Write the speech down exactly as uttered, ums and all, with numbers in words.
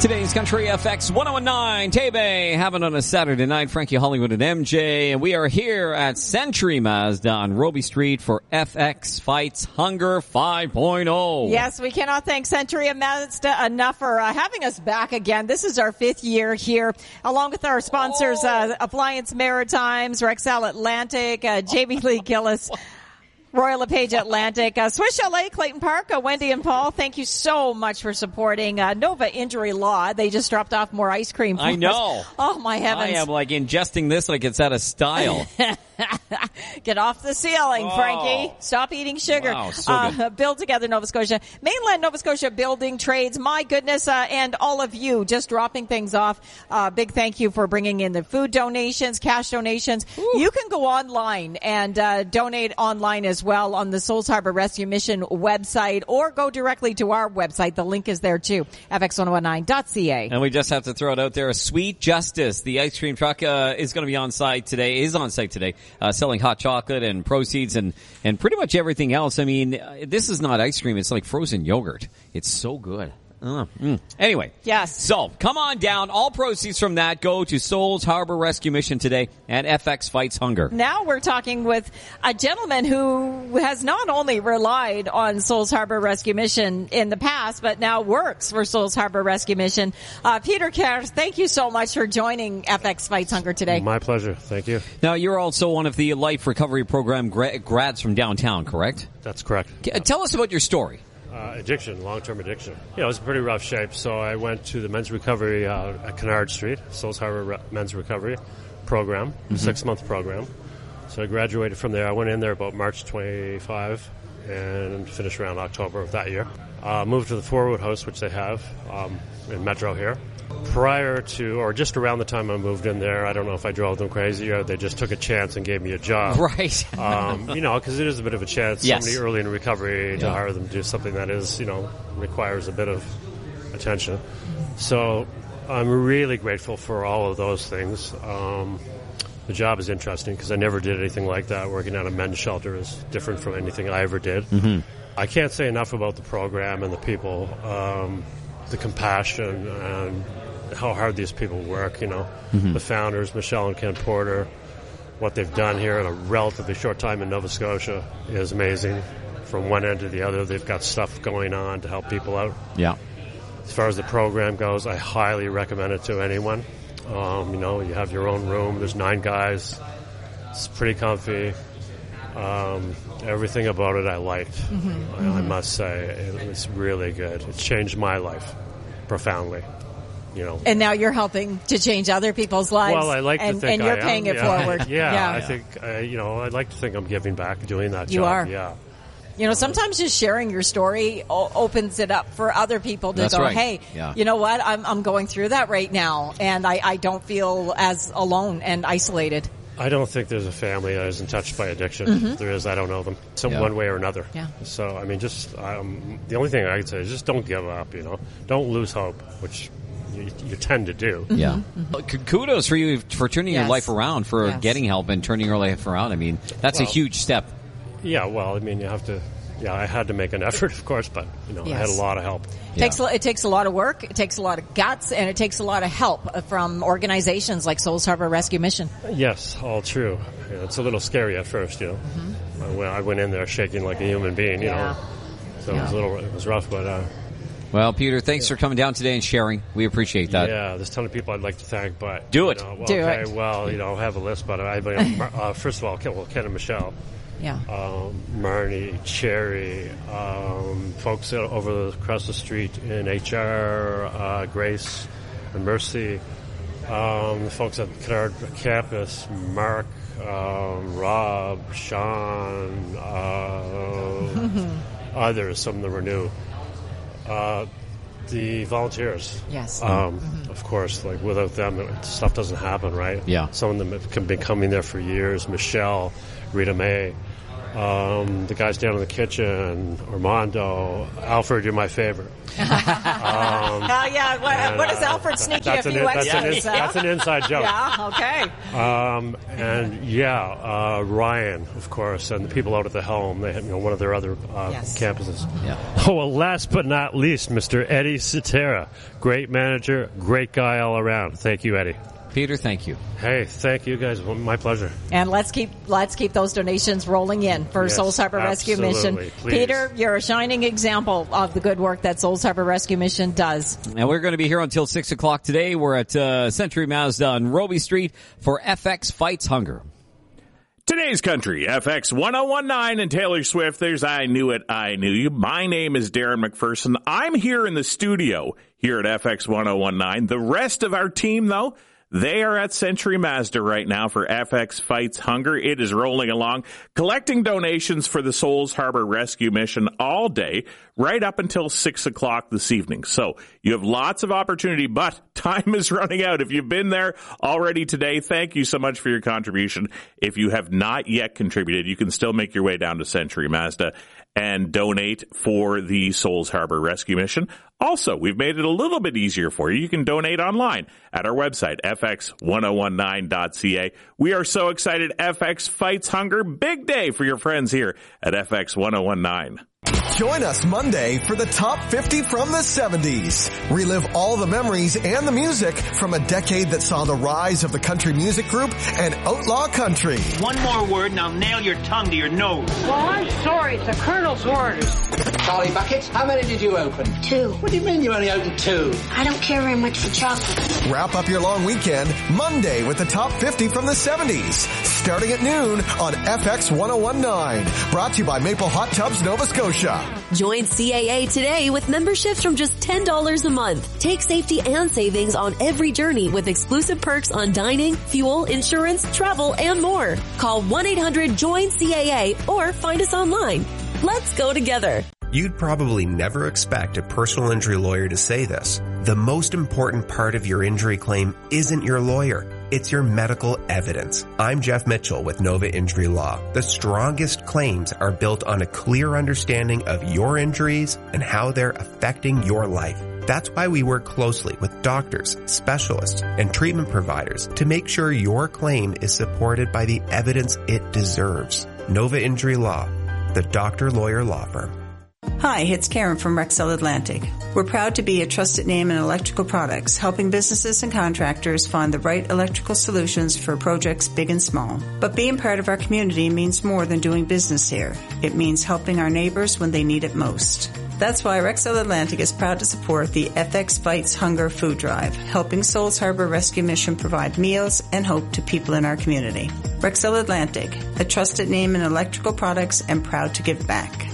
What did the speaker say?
Today's Country F X one oh one point nine, Taybay, having on a Saturday night, Frankie Hollywood and M J, and we are here at Century Mazda on Roby Street for F X Fights Hunger five point oh. Yes, we cannot thank Century and Mazda enough for uh, having us back again. This is our fifth year here, along with our sponsors, oh. uh, Appliance Maritimes, Rexall Atlantic, uh, Jamie Lee Gillis, Royal LePage Atlantic, uh, Swiss Chalet, Clayton Park, uh, Wendy and Paul, thank you so much for supporting uh, Nova Injury Law. They just dropped off more ice cream for I know. us. Oh, my heavens. I am like ingesting this like it's out of style. Get off the ceiling, oh. Frankie. Stop eating sugar. Wow, so uh, Build Together Nova Scotia. Mainland Nova Scotia Building Trades. My goodness, uh, and all of you just dropping things off. Uh, big thank you for bringing in the food donations, cash donations. Ooh. You can go online and uh, donate online as well on the Souls Harbor Rescue Mission website, or go directly to our website. The link is there too, f x one oh one nine dot c a. And we just have to throw it out there. Sweet Justice, the ice cream truck, uh, is going to be on site today, is on site today, uh, selling hot chocolate and proceeds and, and pretty much everything else. I mean, uh, this is not ice cream. It's like frozen yogurt. It's so good. Uh, mm. Anyway. Yes. So, come on down. All proceeds from that go to Souls Harbor Rescue Mission today and F X Fights Hunger. Now we're talking with a gentleman who has not only relied on Souls Harbor Rescue Mission in the past, but now works for Souls Harbor Rescue Mission. Uh, Peter Kerr, thank you so much for joining F X Fights Hunger today. My pleasure. Thank you. Now, you're also one of the Life Recovery Program gra- grads from downtown, correct? That's correct. C- tell us about your story. Uh, addiction, long-term addiction. Yeah, it was in pretty rough shape, so I went to the men's recovery uh, at Kennard Street, Souls Harbor Re- Men's Recovery Program, mm-hmm. six-month program. So I graduated from there. I went in there about March twenty-fifth and finished around October of that year. Uh, moved to the Forwood House, which they have um, in Metro here. Prior to, or just around the time I moved in there, I don't know if I drove them crazy or they just took a chance and gave me a job. Right. um, you know, because it is a bit of a chance. Yes. Somebody early in recovery to yeah. hire them to do something that is, you know, requires a bit of attention. So I'm really grateful for all of those things. Um, the job is interesting because I never did anything like that. Working at a men's shelter is different from anything I ever did. Mm-hmm. I can't say enough about the program and the people, um, the compassion and how hard these people work, you know. Mm-hmm. The founders, Michelle and Ken Porter, what they've done here in a relatively short time in Nova Scotia is amazing. From one end to the other, they've got stuff going on to help people out. Yeah. As far as the program goes, I highly recommend it to anyone. Um, you know, you have your own room. There's nine guys. It's pretty comfy. Um, everything about it I liked, mm-hmm. I, mm-hmm. I must say. It, it's really good. It's changed my life profoundly. You know. And now you're helping to change other people's lives. Well, I like and, to think and you're I paying am. it yeah. forward. yeah, yeah, I think uh, you know. I like to think I'm giving back, doing that you job. are. Yeah. You know, sometimes just sharing your story o- opens it up for other people to That's go, right. hey, yeah. you know what? I'm I'm going through that right now, and I, I don't feel as alone and isolated. I don't think there's a family that isn't touched by addiction. Mm-hmm. If there is, I don't know them. Some yeah. one way or another. Yeah. So I mean, just um, the only thing I can say is just don't give up. You know, don't lose hope, which you, you tend to do. Yeah. Mm-hmm. Well, kudos for you for turning yes. your life around, for yes. getting help and turning your life around. I mean, that's well, a huge step. Yeah. Well, I mean, you have to. Yeah, I had to make an effort, of course, but you know, yes. I had a lot of help. It takes yeah. it takes a lot of work, it takes a lot of guts, and it takes a lot of help from organizations like Souls Harbor Rescue Mission. Yes, all true. Yeah, it's a little scary at first, you know. Mm-hmm. I, went, I went in there shaking like a human being, you yeah. know. So yeah. it was a little, it was rough, but. Uh, Well, Peter, thanks for coming down today and sharing. We appreciate that. Yeah, there's a ton of people I'd like to thank, but do it. You know, well, do okay, it. Well, you know, I have a list, but I, uh, first of all, Ken, well, Ken and Michelle. Yeah. Um, Marnie, Cherry, um, folks over across the street in H R, uh, Grace and Mercy, um, the folks at the Kennard campus, Mark, um, Rob, Sean, uh, others, some of them were new. Uh, the volunteers. Yes. Um, mm-hmm. Of course, like without them, it, stuff doesn't happen, right? Yeah. Some of them have been coming there for years. Michelle, Rita May, um, the guys down in the kitchen, Armando, Alfred, you're my favorite. um, Oh, yeah. What, and, what is uh, Alfred sneaking that's a an, few that's, an, extras? uh? that's an inside joke. Yeah, okay. Um, and yeah, uh, Ryan, of course, and the people out at the helm. They have, you know, one of their other uh, Yes. campuses. Yeah. Oh, well, last but not least, Mister Eddie Cetera. Great manager, great guy all around. Thank you, Eddie. Peter, thank you. Hey, thank you guys. Well, my pleasure. And let's keep let's keep those donations rolling in for Yes, Souls Harbor Rescue Mission. absolutely. Please. Peter, you're a shining example of the good work that Souls Harbor Rescue Mission does. And we're going to be here until six o'clock today. We're at uh, Century Mazda on Roby Street for F X Fights Hunger. Today's Country, F X one oh one nine and Taylor Swift. There's I Knew It, I Knew You. My name is Darren McPherson. I'm here in the studio here at F X one oh one nine. The rest of our team, though, they are at Century Mazda right now for F X Fights Hunger. It is rolling along, collecting donations for the Souls Harbor Rescue Mission all day, right up until six o'clock this evening. So you have lots of opportunity, but time is running out. If you've been there already today, thank you so much for your contribution. If you have not yet contributed, you can still make your way down to Century Mazda and donate for the Souls Harbor Rescue Mission. Also, we've made it a little bit easier for you. You can donate online at our website, f x one oh one nine dot c a. We are so excited. F X Fights Hunger. Big day for your friends here at F X one oh one nine. Join us Monday for the Top fifty from the seventies. Relive all the memories and the music from a decade that saw the rise of the country music group and outlaw country. One more word and I'll nail your tongue to your nose. Well, I'm sorry. It's the Colonel's orders. Charlie Bucket, how many did you open? Two. What do you mean you only opened two? I don't care very much for chocolate. Wrap up your long weekend Monday with the Top fifty from the seventies. Starting at noon on F X one oh one nine. Brought to you by Maple Hot Tubs, Nova Scotia. Join C A A today with memberships from just ten dollars a month. Take safety and savings on every journey with exclusive perks on dining, fuel, insurance, travel, and more. Call one eight hundred join C A A or find us online. Let's go together. You'd probably never expect a personal injury lawyer to say this. The most important part of your injury claim isn't your lawyer. It's your medical evidence. I'm Jeff Mitchell with Nova Injury Law. The strongest claims are built on a clear understanding of your injuries and how they're affecting your life. That's why we work closely with doctors, specialists, and treatment providers to make sure your claim is supported by the evidence it deserves. Nova Injury Law, the doctor-lawyer law firm. Hi, it's Karen from Rexel Atlantic. We're proud to be a trusted name in electrical products, helping businesses and contractors find the right electrical solutions for projects big and small. But being part of our community means more than doing business here. It means helping our neighbors when they need it most. That's why Rexel Atlantic is proud to support the F X Fights Hunger Food Drive, helping Souls Harbor Rescue Mission provide meals and hope to people in our community. Rexel Atlantic, a trusted name in electrical products and proud to give back.